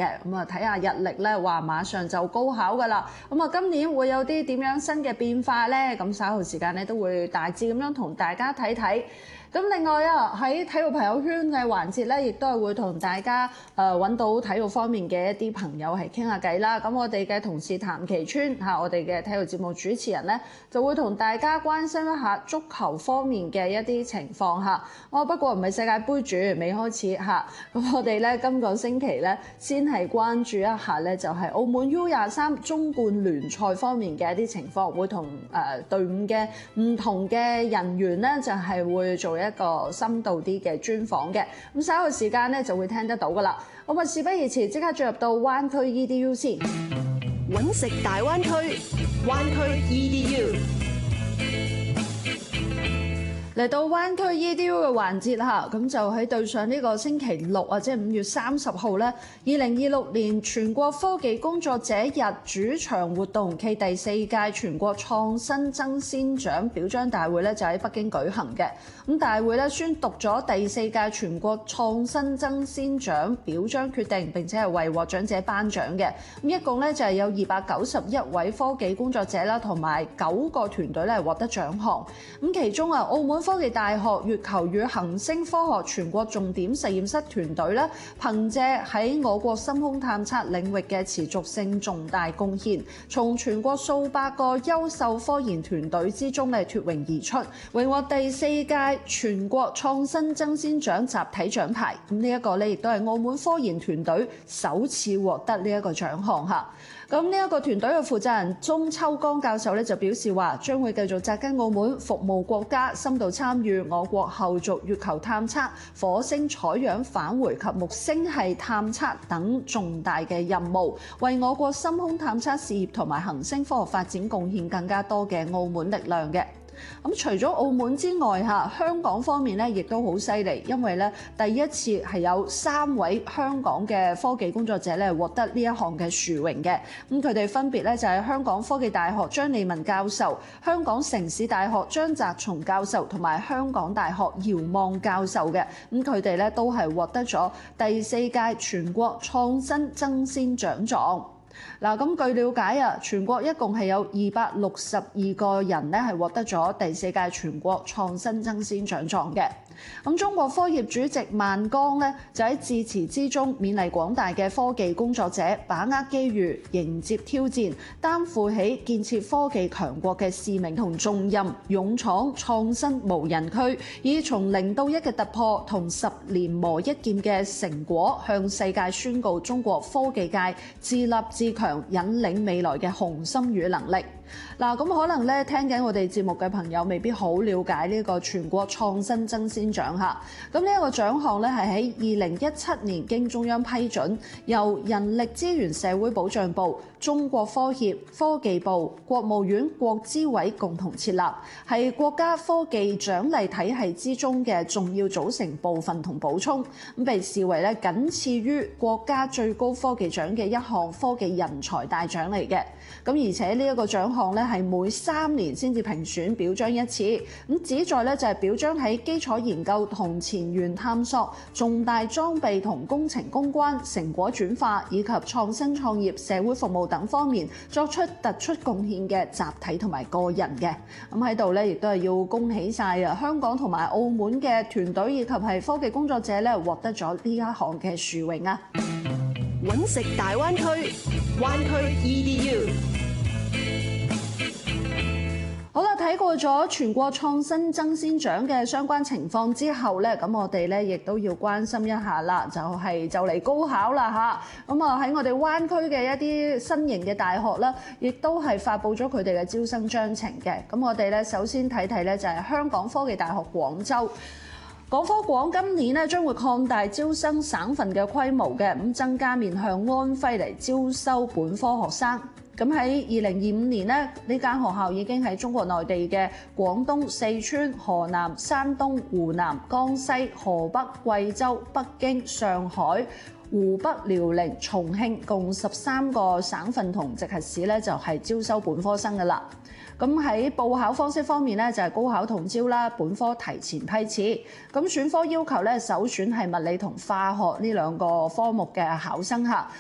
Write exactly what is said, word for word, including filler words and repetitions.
嘅。咁啊睇下日曆咧話馬上就高考㗎啦。咁啊今年會有啲點樣新嘅變化咧？咁稍後時間咧都會大致咁樣同大家睇睇。咁另外啊，喺體育朋友圈嘅環節咧，亦都係會同大家誒揾、呃、到體育方面嘅一啲朋友係傾下偈啦。咁我哋嘅同事譚其川嚇，我哋嘅體育節目主持人咧，就會同大家關心一下足球方面嘅一啲情況嚇。哦，不過唔係世界盃住，未開始嚇。咁我哋咧今個星期咧，先係關注一下咧，就係澳門 U 廿三中冠聯賽方面嘅一啲情況，會同誒隊伍嘅唔同嘅人員咧，就係會做一個深度啲嘅專訪嘅，咁稍後時間咧就會聽得到噶啦。咁啊，事不宜遲，即刻進入到灣區 E D U 先。 揾食大灣區，灣區 E D U。 嚟到灣區 E D U 嘅環節啦，咁就喺對上呢個星期六啊，即係五月三十號咧，二零二六年全國科技工作者日主場活動暨第四屆全國創新爭先獎表彰大會咧，就喺北京舉行嘅。咁大會咧宣讀咗第四屆全國創新爭先獎表彰決定，並且係為獲獎者頒獎嘅。咁一共咧就係有二百九十一位科技工作者啦，同埋九個團隊咧獲得獎項。咁其中啊，澳門科技大學月球與行星科學全國重點實驗室團隊咧，憑借喺我國深空探測領域嘅持續性重大貢獻，從全國數百個優秀科研團隊之中咧脫穎而出，榮獲第四屆全國創新爭先獎集體獎牌。咁呢一個咧亦都係澳門科研團隊首次獲得呢一個獎項嚇。咁呢一個團隊嘅負責人鍾秋江教授咧就表示話，將會繼續紮根澳門，服務國家，深度參與我國後續月球探測、火星採樣返回及木星系探測等重大嘅任務，為我國深空探測事業同埋行星科學發展貢獻更加多嘅澳門力量嘅。咁除咗澳門之外嚇，香港方面咧亦都好犀利，因為咧第一次係有三位香港嘅科技工作者咧獲得呢一項嘅殊榮嘅。咁佢哋分別咧就係香港科技大學張利文教授、香港城市大學張澤松教授同埋香港大學姚望教授嘅。咁佢哋咧都係獲得咗第四屆全國創新爭先獎狀。嗱，咁據了解啊，全國一共係有二百六十二個人咧係獲得咗第四屆全國創新爭先獎狀嘅。咁中國科協主席萬鋼咧就喺致辭之中勉勵廣大嘅科技工作者把握機遇、迎接挑戰，擔負起建設科技強國嘅使命同重任，勇闖創新無人區，以從零到一嘅突破同十年磨一劍嘅成果，向世界宣告中國科技界自立自強、引領未來嘅雄心與能力。嗱，咁可能咧聽緊我哋節目嘅朋友未必好了解呢個全國創新爭先獎嚇。咁呢一個獎項咧係喺二零一七年經中央批准，由人力資源社會保障部、中國科協、科技部、國務院國資委共同設立，係國家科技獎勵體系之中嘅重要組成部分同補充。咁被視為咧僅次於國家最高科技獎嘅一項科技人才大獎嚟嘅。咁而且呢一個獎項咧係每三年先至評選表彰一次，咁旨在咧就係表彰喺基礎研究同前沿探索、重大裝備同工程攻關、成果轉化以及創新創業、社會服務等方面作出突出貢獻嘅集體同埋個人嘅。咁喺度咧亦都係要恭喜晒啊香港同埋澳門嘅團隊以及係科技工作者咧獲得咗呢一項嘅殊榮啊！ 揾食大灣區，灣區 E D U。 好啦，睇過咗全國創新爭先獎嘅相關情況之後咧，咁我哋咧亦都要關心一下啦，就係就嚟高考啦嚇。咁啊喺我哋灣區嘅一啲新型嘅大學啦，亦都係發布咗佢哋嘅招生章程嘅。咁我哋咧首先睇睇咧就係香港科技大學廣州。港科廣今年咧將會擴大招生省份嘅規模嘅，咁增加面向安徽嚟招收本科學生。咁喺二零二五年咧，呢間學校已經喺中國內地嘅廣東、四川、河南、山東、湖南、江西、河北、貴州、北京、上海、湖北、遼寧、重慶共十三個省份同直轄市咧，就係招收本科生㗎喇。咁喺報考方式方面咧，就係高考統招啦，本科提前批次。咁選科要求咧，首選係物理同化學呢兩個科目嘅考生嚇。